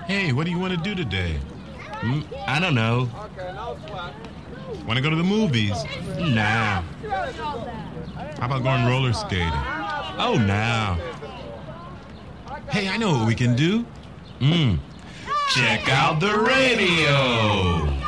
Hey, what do you want to do today? I don't know. Want to go to the movies? Nah. How about going roller skating? Oh, nah. Hey, I know what we can do. Check out the radio.